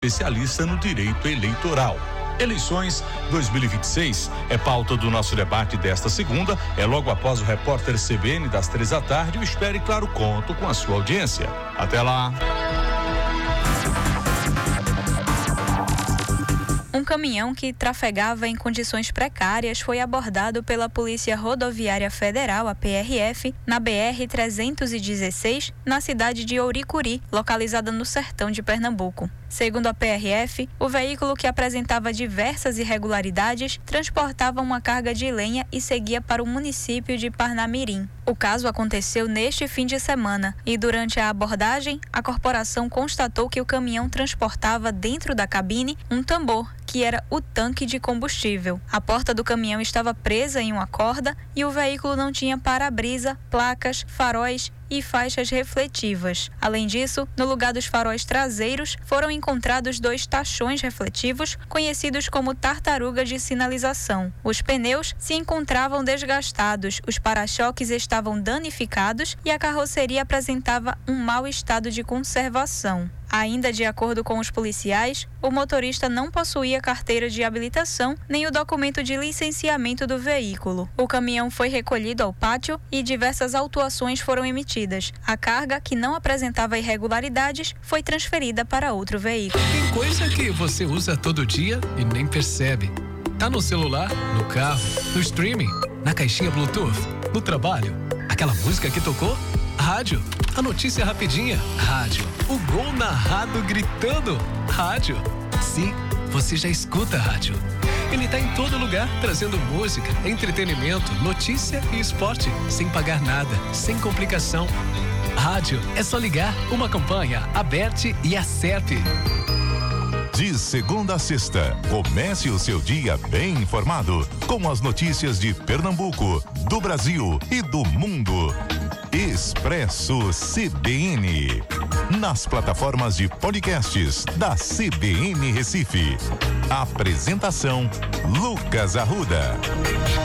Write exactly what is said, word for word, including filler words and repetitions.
especialista no direito eleitoral. Eleições dois mil e vinte e seis é pauta do nosso debate desta segunda, é logo após o repórter C B N das três da tarde. Eu espero, e claro, conto com a sua audiência. Até lá. Um caminhão que trafegava em condições precárias foi abordado pela Polícia Rodoviária Federal, a P R F, na B R trezentos e dezesseis, na cidade de Ouricuri, localizada no sertão de Pernambuco. Segundo a P R F, o veículo, que apresentava diversas irregularidades, transportava uma carga de lenha e seguia para o município de Parnamirim. O caso aconteceu neste fim de semana e, durante a abordagem, a corporação constatou que o caminhão transportava dentro da cabine um tambor, que era o tanque de combustível. A porta do caminhão estava presa em uma corda e o veículo não tinha para-brisa, placas, faróis e faixas refletivas. Além disso, no lugar dos faróis traseiros, foram encontrados dois tachões refletivos, conhecidos como tartaruga de sinalização. Os pneus se encontravam desgastados, os para-choques estavam danificados e a carroceria apresentava um mau estado de conservação. Ainda de acordo com os policiais, o motorista não possuía carteira de habilitação nem o documento de licenciamento do veículo. O caminhão foi recolhido ao pátio e diversas autuações foram emitidas. A carga, que não apresentava irregularidades, foi transferida para outro veículo. Tem coisa que você usa todo dia e nem percebe. Tá no celular, no carro, no streaming, na caixinha Bluetooth, no trabalho. Aquela música que tocou? Rádio. A notícia rapidinha? Rádio. O gol narrado gritando? Rádio. Sim, você já escuta rádio. Ele tá em todo lugar, trazendo música, entretenimento, notícia e esporte, sem pagar nada, sem complicação. Rádio é só ligar, uma campanha, Aberte e Acerte. De segunda a sexta, comece o seu dia bem informado, com as notícias de Pernambuco, do Brasil e do mundo. Expresso C B N, nas plataformas de podcasts da C B N Recife. Apresentação: Lucas Arruda.